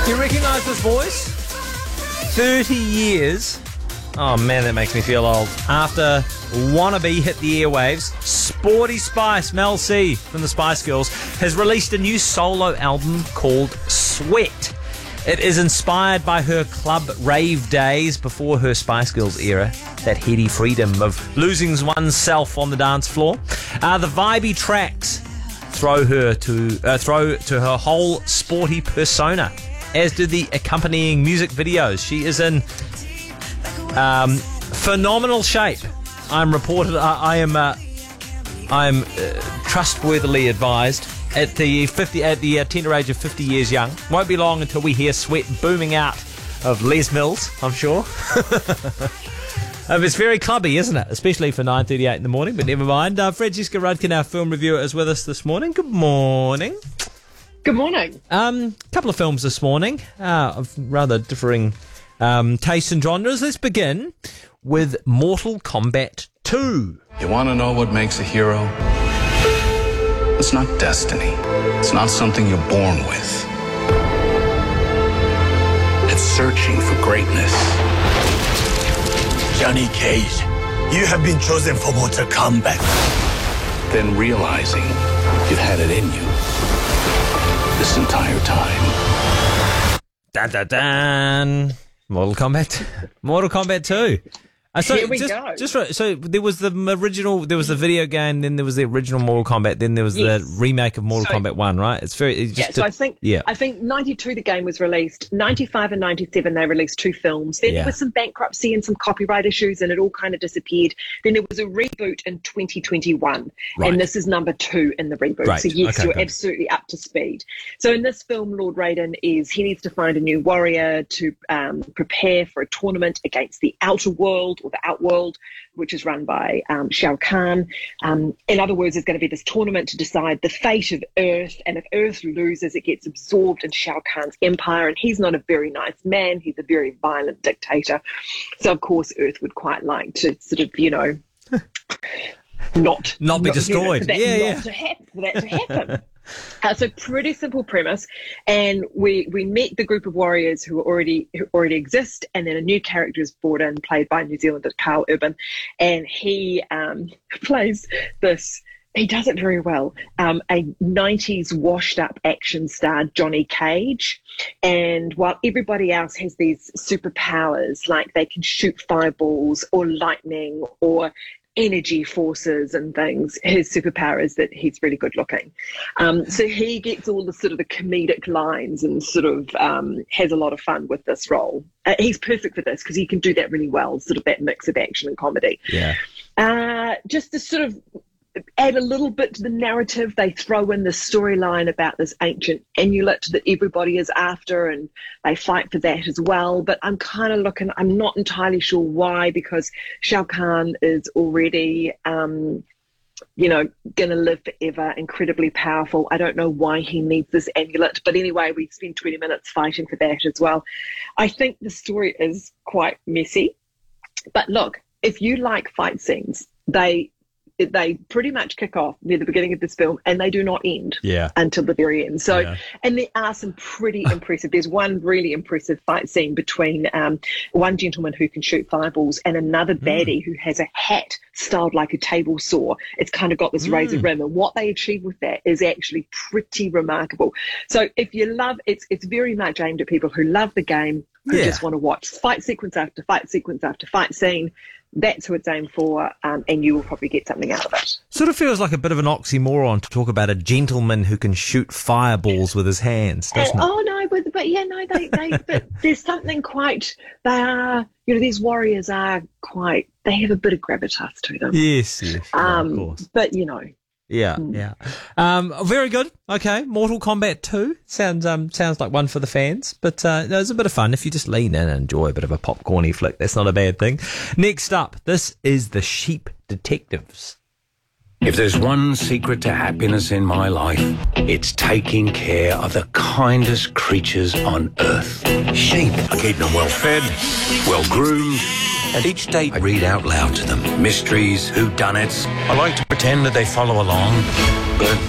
Do you recognise this voice? 30 years. Oh man, that makes me feel old. After Wannabe hit the airwaves, Sporty Spice, Mel C from the Spice Girls, has released a new solo album called Sweat. It is inspired by her club rave days before her Spice Girls era, that heady freedom of losing oneself on the dance floor. The vibey tracks throw to her whole sporty persona, as do the accompanying music videos. She is in phenomenal shape. I'm trustworthily advised at the tender age of 50 years young. Won't be long until we hear sweat booming out of Les Mills, I'm sure. It's very clubby, isn't it? Especially for 9:38 in the morning, but never mind. Francesca Rudkin, our film reviewer, is with us this morning. Good morning. Good morning. Couple of films this morning of rather differing tastes and genres. Let's begin with Mortal Kombat 2. You want to know what makes a hero? It's not destiny. It's not something you're born with. It's searching for greatness. Johnny Cage, you have been chosen for Mortal Kombat. Then realizing you've had it in you this entire time. Dun, dun, dun. Mortal Kombat 2. Here we go. So there was the video game, then there was the original Mortal Kombat, then there was the remake of Mortal Kombat 1, right? I think 92 the game was released. 95 and 97 they released two films. Then there was some bankruptcy and some copyright issues, and it all kind of disappeared. Then there was a reboot in 2021, and this is number 2 in the reboot. Right. So yes, you're absolutely up to speed. So in this film, Lord Raiden he needs to find a new warrior to prepare for a tournament against the Outer World, or the Outworld, which is run by Shao Kahn. In other words, there's going to be this tournament to decide the fate of Earth, and if Earth loses, it gets absorbed in Shao Kahn's empire, and he's not a very nice man. He's a very violent dictator. So, of course, Earth would quite like to sort of, not be destroyed. For that to happen. So pretty simple premise, and we meet the group of warriors who already exist, and then a new character is brought in, played by New Zealander Carl Urban, and he plays this. He does it very well. A 90s washed-up action star, Johnny Cage. And while everybody else has these superpowers, like they can shoot fireballs or lightning or energy forces and things, his superpower is that he's really good looking. So he gets all the sort of the comedic lines and sort of has a lot of fun with this role. He's perfect for this because he can do that really well, sort of that mix of action and comedy. Yeah. Just to sort of add a little bit to the narrative, they throw in the storyline about this ancient amulet that everybody is after, and they fight for that as well. But I'm kind of I'm not entirely sure why, because Shao Kahn is already, going to live forever, incredibly powerful. I don't know why he needs this amulet. But anyway, we spend 20 minutes fighting for that as well. I think the story is quite messy. But look, if you like fight scenes, they pretty much kick off near the beginning of this film, and they do not end until the very end. So, and there are some pretty impressive. There's one really impressive fight scene between one gentleman who can shoot fireballs and another baddie who has a hat styled like a table saw. It's kind of got this razor rim, and what they achieve with that is actually pretty remarkable. So, if you love it's very much aimed at people who love the game, who just want to watch fight sequence after fight sequence after fight scene. That's who it's aimed for, and you will probably get something out of it. Sort of feels like a bit of an oxymoron to talk about a gentleman who can shoot fireballs with his hands, doesn't it? Oh no, but but there's something quite. They are, these warriors are quite. They have a bit of gravitas to them. Yes, of course. But Yeah. Very good. Okay, Mortal Kombat 2 sounds like one for the fans, but it's a bit of fun if you just lean in and enjoy a bit of a popcorny flick. That's not a bad thing. Next up, this is The Sheep Detectives. If there's one secret to happiness in my life, it's taking care of the kindest creatures on earth. Sheep. I keep them well fed, well groomed, and each day I read out loud to them mysteries, whodunits. I like to pretend that they follow along, but